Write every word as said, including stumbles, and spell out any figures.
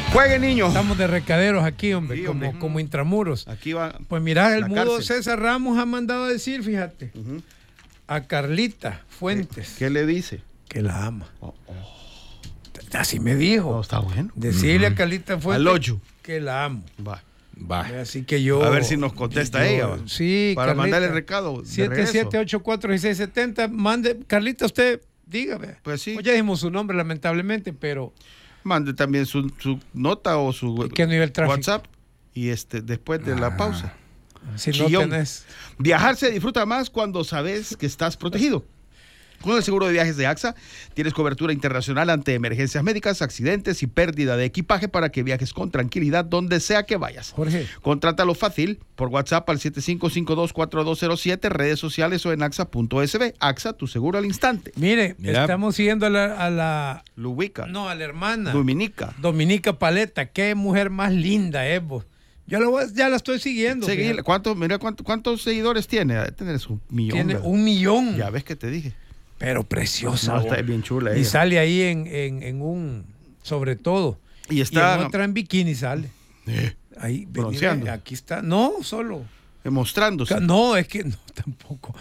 Jueguen, niños. Estamos de recaderos aquí, hombre, Sí, como, hombre. como intramuros. Aquí va. Pues mira, el la mudo cárcel. César Ramos ha mandado a decir, fíjate, Ujú. a Carlita Fuentes ¿Qué le dice? que la ama. Oh, oh. Así me dijo. No, está bueno. Decirle a Carlita Fuentes Al ocho. que la amo. Va. Va. Así que yo. A ver si nos contesta yo- ella, va. Sí, Para Carlita. mandarle recado. de siete regreso. siete ocho cuatro seis seis siete cero. Mande, Carlita, usted dígame. Pues sí. Pues ya dijimos su nombre, lamentablemente, pero. Mande también su, su nota o su ¿Qué nivel tráfico? WhatsApp. Y este después de Ah. la pausa. Si no Chillón. tenés. Viajar se disfruta más cuando sabes que estás protegido. Con el seguro de viajes de AXA tienes cobertura internacional ante emergencias médicas, accidentes y pérdida de equipaje para que viajes con tranquilidad donde sea que vayas. Jorge. Contrátalo fácil por WhatsApp al siete cinco cinco dos cuatro dos cero siete, redes sociales o en axa punto es be. AXA, tu seguro al instante. Mire, Mira. estamos siguiendo a la, a la. Lo ubica. No, a la hermana. Dominica. Dominica Paleta. Qué mujer más linda es, vos. Yo la voy a- ya la estoy siguiendo. Seguile. fíjate. ¿Cuántos, mira cuánto- cuántos seguidores tiene? Debe tener un millón. Tiene ¿verdad? un millón. Ya ves que te dije. Pero preciosa. No, vos. está bien chula Y ella. sale ahí en, en, en un. Sobre todo. Y está Y en otra en bikini sale. eh, Ahí, Bronceando. mire, aquí está. No, solo. mostrándose. No, es que no, tampoco.